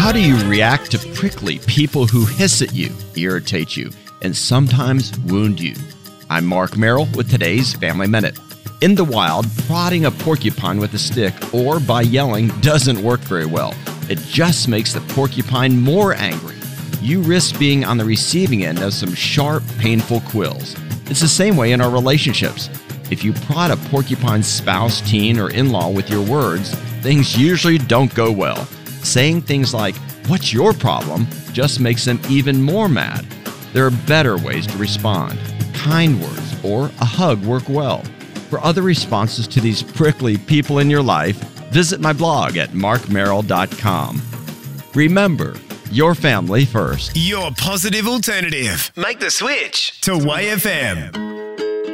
How do you react to prickly people who hiss at you, irritate you, and sometimes wound you? I'm Mark Merrill with today's Family Minute. In the wild, prodding a porcupine with a stick or by yelling doesn't work very well. It just makes the porcupine more angry. You risk being on the receiving end of some sharp, painful quills. It's the same way in our relationships. If you prod a porcupine's spouse, teen, or in-law with your words, things usually don't go well. Saying things like, "What's your problem?" just makes them even more mad. There are better ways to respond. Kind words or a hug work well. For other responses to these prickly people in your life, visit my blog at markmerrill.com. Remember, your family first. Your positive alternative. Make the switch to YFM.